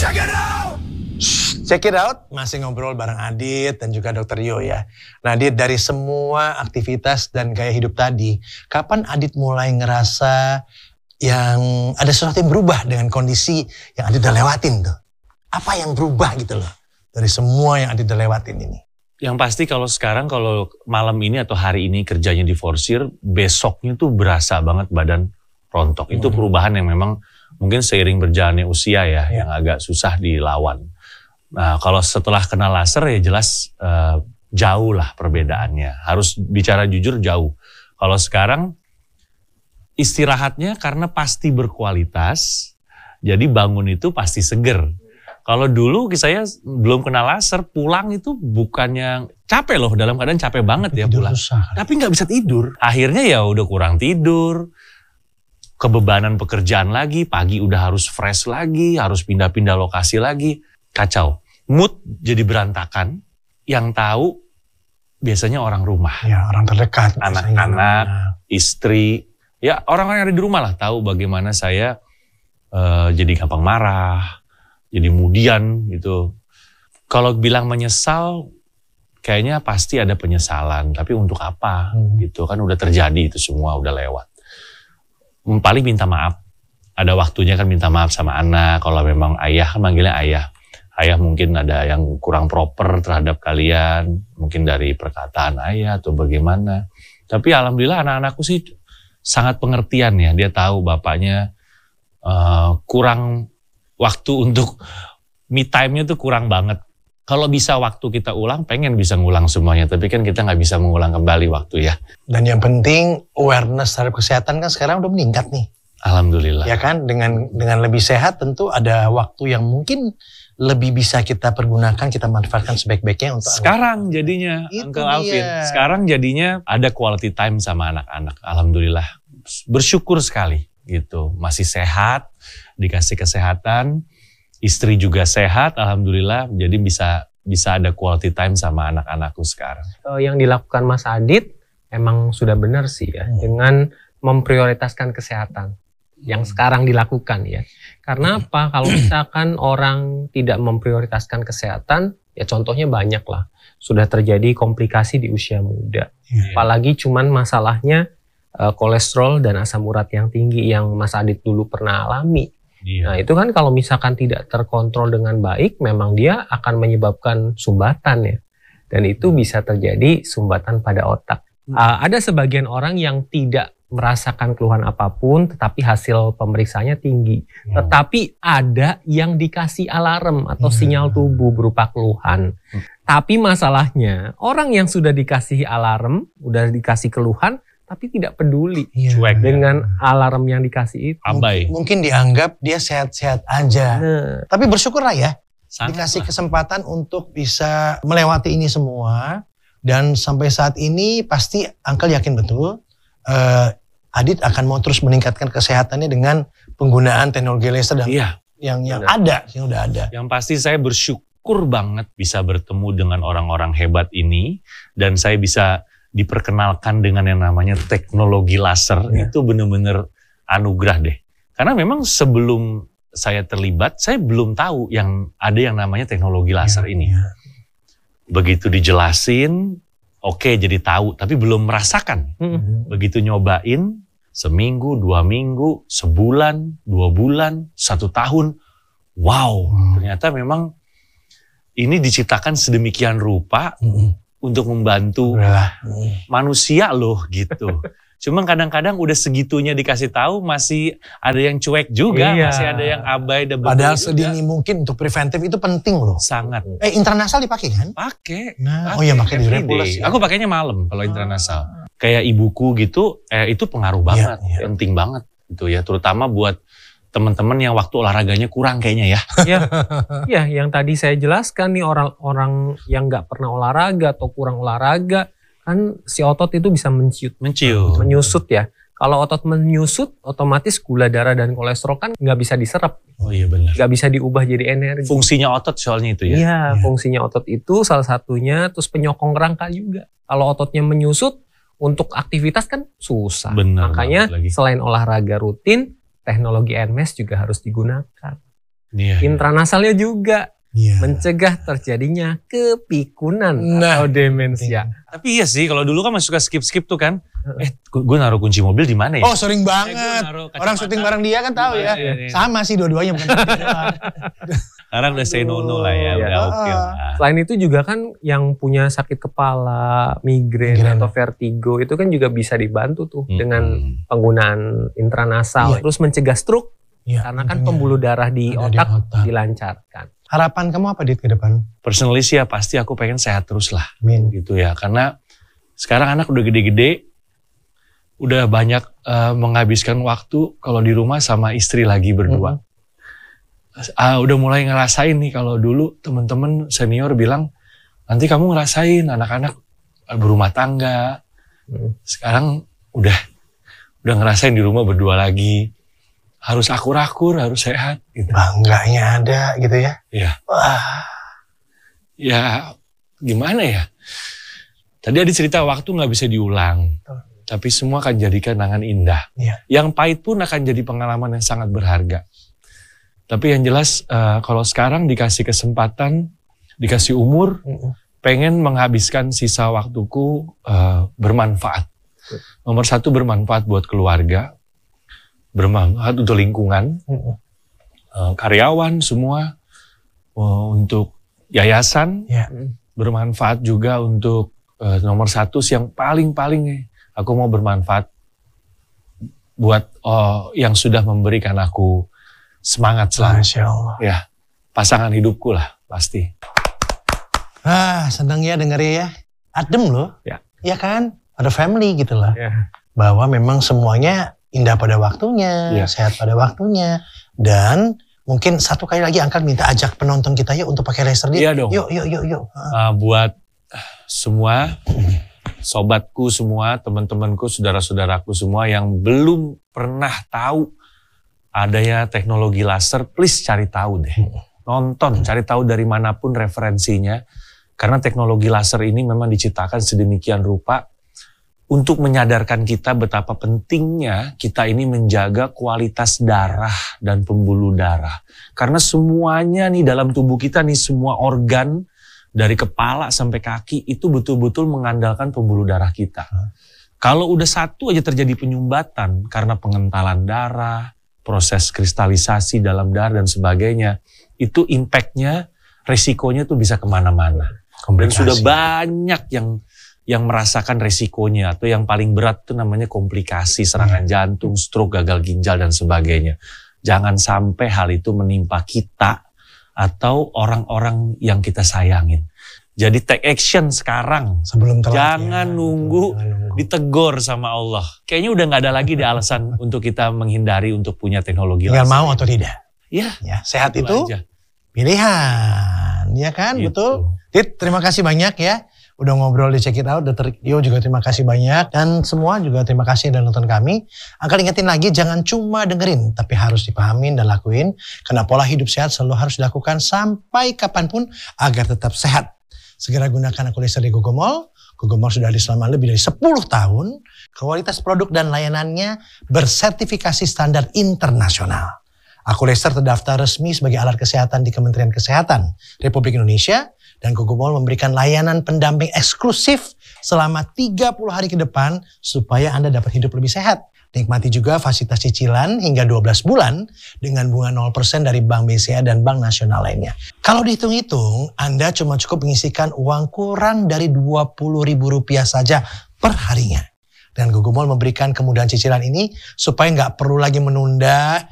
Check it out, masih ngobrol bareng Adit dan juga Dr. Yo ya. Nah Adit, dari semua aktivitas dan gaya hidup tadi, kapan Adit mulai ngerasa yang ada sesuatu yang berubah dengan kondisi yang Adit udah lewatin tuh? Apa yang berubah gitu loh dari semua yang Adit udah lewatin ini? Yang pasti kalau sekarang, kalau malam ini atau hari ini kerjanya diforsir, besoknya tuh berasa banget badan rontok. Itu perubahan yang memang mungkin seiring berjalannya usia ya, yang agak susah dilawan. Nah, kalau setelah kena laser ya jelas jauh lah perbedaannya. Harus bicara jujur jauh. Kalau sekarang istirahatnya karena pasti berkualitas, jadi bangun itu pasti seger. Kalau dulu saya belum kena laser, pulang itu bukannya capek loh, dalam keadaan capek banget ya pulang. Susah. Tapi nggak bisa tidur. Akhirnya ya udah kurang tidur, kebebanan pekerjaan lagi, pagi udah harus fresh lagi, harus pindah-pindah lokasi lagi, kacau. Mood jadi berantakan, yang tahu biasanya orang rumah. Ya, orang terdekat. Anak-anak, istri, ya orang-orang yang ada di rumah lah tahu bagaimana saya jadi gampang marah, jadi mudian gitu. Kalau bilang menyesal, kayaknya pasti ada penyesalan, tapi untuk apa gitu kan udah terjadi itu semua, udah lewat. Paling minta maaf, ada waktunya kan minta maaf sama anak, kalau memang ayah kan manggilnya ayah. Ayah mungkin ada yang kurang proper terhadap kalian, mungkin dari perkataan ayah atau bagaimana. Tapi alhamdulillah anak-anakku sih sangat pengertian ya. Dia tahu bapaknya kurang waktu untuk me time-nya tuh kurang banget. Kalau bisa waktu kita ulang, pengen bisa ngulang semuanya. Tapi kan kita nggak bisa mengulang kembali waktu ya. Dan yang penting awareness terhadap kesehatan kan sekarang udah meningkat nih. Alhamdulillah. Ya kan, dengan lebih sehat tentu ada waktu yang mungkin lebih bisa kita pergunakan, kita manfaatkan sebaik-baiknya untuk sekarang anak. Jadinya Uncle Alvin, sekarang jadinya ada quality time sama anak-anak. Alhamdulillah, bersyukur sekali gitu. Masih sehat, dikasih kesehatan, istri juga sehat, alhamdulillah. Jadi bisa ada quality time sama anak-anakku sekarang. Yang dilakukan Mas Adit emang sudah benar sih ya, dengan memprioritaskan kesehatan. Yang sekarang dilakukan ya. Karena apa? Kalau misalkan orang tidak memprioritaskan kesehatan, ya contohnya banyak lah. Sudah terjadi komplikasi di usia muda. Apalagi cuman masalahnya kolesterol dan asam urat yang tinggi yang Mas Adit dulu pernah alami. Nah itu kan kalau misalkan tidak terkontrol dengan baik, memang dia akan menyebabkan sumbatan ya. Dan itu bisa terjadi sumbatan pada otak. Ada sebagian orang yang tidak merasakan keluhan apapun, tetapi hasil pemeriksaannya tinggi. Tetapi ada yang dikasih alarm atau sinyal tubuh berupa keluhan. Tapi masalahnya, orang yang sudah dikasih alarm, udah dikasih keluhan, tapi tidak peduli dengan alarm yang dikasih itu. Abai. Mungkin dianggap dia sehat-sehat aja. Tapi bersyukurlah ya, dikasih lah. kesempatan untuk bisa melewati ini semua. Dan sampai saat ini pasti Uncle yakin betul, Adit akan mau terus meningkatkan kesehatannya dengan penggunaan teknologi laser dan yang ada, yang udah ada. Yang pasti saya bersyukur banget bisa bertemu dengan orang-orang hebat ini, dan saya bisa diperkenalkan dengan yang namanya teknologi laser. Itu benar-benar anugerah deh. Karena memang sebelum saya terlibat, saya belum tahu yang ada yang namanya teknologi laser ini. Begitu dijelasin, oke, jadi tahu, tapi belum merasakan. Begitu nyobain, seminggu, 2 minggu, sebulan, 2 bulan, 1 tahun. Wow, ternyata memang ini diciptakan sedemikian rupa untuk membantu manusia loh gitu. Cuma kadang-kadang udah segitunya dikasih tahu masih ada yang cuek juga, masih ada yang abai. Padahal sedini mungkin untuk preventif itu penting loh. Sangat. Intranasal dipakai kan? Pakai. Nah, oh iya makanya di Repules ya. Aku pakainya malam kalau intranasal. Kayak ibuku gitu, itu pengaruh banget, penting banget gitu ya, terutama buat teman-teman yang waktu olahraganya kurang kayaknya ya. Ya, yang tadi saya jelaskan nih, orang-orang yang nggak pernah olahraga atau kurang olahraga, kan si otot itu bisa menyusut ya. Kalau otot menyusut, otomatis gula darah dan kolesterol kan nggak bisa diserap. Oh iya benar. Nggak bisa diubah jadi energi. Fungsinya otot soalnya itu ya? Iya, fungsinya otot itu salah satunya, terus penyokong rangka juga. Kalau ototnya menyusut, untuk aktivitas kan susah. Benar, makanya selain olahraga rutin, teknologi NMES juga harus digunakan. Intranasalnya juga. Iya. Mencegah terjadinya kepikunan atau demensia. Tapi iya sih, kalau dulu kan masih suka skip tuh kan. Gue naruh kunci mobil di mana ya? Oh sering banget. Orang syuting bareng dia kan tahu ya. Sama sih dua-duanya bukan. Sekarang udah say no lah ya, udah oke lah. Selain itu juga kan yang punya sakit kepala, migrain atau vertigo itu kan juga bisa dibantu tuh dengan penggunaan intranasal. Terus mencegah stroke karena kan pembuluh darah di otak dilancarkan. Harapan kamu apa Dit ke depan? Personally sih ya pasti aku pengen sehat terus lah. Amin. Gitu ya, karena sekarang anak udah gede-gede, udah banyak menghabiskan waktu kalau di rumah sama istri lagi berdua. Udah mulai ngerasain nih kalau dulu teman-teman senior bilang, nanti kamu ngerasain anak-anak berumah tangga. Sekarang udah ngerasain di rumah berdua lagi. Harus akur-akur, harus sehat. Gitu. Bangganya ada gitu ya. Iya. Wah. Ya gimana ya. Tadi ada cerita waktu gak bisa diulang. Tapi semua akan jadi kenangan indah. Iya. Yang pahit pun akan jadi pengalaman yang sangat berharga. Tapi yang jelas kalau sekarang dikasih kesempatan, dikasih umur, pengen menghabiskan sisa waktuku bermanfaat. Nomor satu bermanfaat buat keluarga. Bermanfaat untuk lingkungan, karyawan semua, untuk yayasan, bermanfaat juga untuk nomor satu yang paling aku mau bermanfaat buat yang sudah memberikan aku semangat selalu. Masya Allah. Ya, pasangan hidupku lah pasti. Senang ya dengernya ya. Adem loh. Ya. Iya kan? Ada family gitu lah. Ya. Bahwa memang semuanya indah pada waktunya, sehat pada waktunya, dan mungkin satu kali lagi Angkat minta ajak penonton kita yuk untuk pakai laser dia. Iya dong. Yuk. Buat semua sobatku semua, teman-temanku, saudara-saudaraku semua yang belum pernah tahu adanya teknologi laser, please cari tahu deh. Nonton, cari tahu dari manapun referensinya, karena teknologi laser ini memang diciptakan sedemikian rupa untuk menyadarkan kita betapa pentingnya kita ini menjaga kualitas darah dan pembuluh darah. Karena semuanya nih dalam tubuh kita nih, semua organ dari kepala sampai kaki itu betul-betul mengandalkan pembuluh darah kita. Kalau udah satu aja terjadi penyumbatan karena pengentalan darah, proses kristalisasi dalam darah dan sebagainya, itu impactnya, resikonya tuh bisa kemana-mana. Dan sudah banyak yang merasakan resikonya, atau yang paling berat itu namanya komplikasi, serangan jantung, stroke, gagal ginjal, dan sebagainya. Jangan sampai hal itu menimpa kita atau orang-orang yang kita sayangin. Jadi take action sekarang. Sebelum telat. Jangan nunggu ditegur sama Allah. Kayaknya udah gak ada lagi di alasan untuk kita menghindari untuk punya teknologi. Tinggal mau atau tidak. Ya, sehat itu aja. Pilihan. Ya kan, Gitu. betul. Dit, terima kasih banyak ya. Udah ngobrol di Check It Out, Dr. Rio juga terima kasih banyak. Dan semua juga terima kasih udah nonton kami. Angkat ingetin lagi, jangan cuma dengerin, tapi harus dipahamin dan lakuin. Karena pola hidup sehat selalu harus dilakukan sampai kapanpun agar tetap sehat. Segera gunakan Akuleser di Gogomall. Gogomall sudah ada selama lebih dari 10 tahun. Kualitas produk dan layanannya bersertifikasi standar internasional. Akuleser terdaftar resmi sebagai alat kesehatan di Kementerian Kesehatan Republik Indonesia. Dan Gogomall memberikan layanan pendamping eksklusif selama 30 hari ke depan supaya Anda dapat hidup lebih sehat. Nikmati juga fasilitas cicilan hingga 12 bulan dengan bunga 0% dari Bank BCA dan Bank Nasional lainnya. Kalau dihitung-hitung, Anda cuma cukup mengisikan uang kurang dari Rp20.000 saja per harinya. Dan Gogomall memberikan kemudahan cicilan ini supaya nggak perlu lagi menunda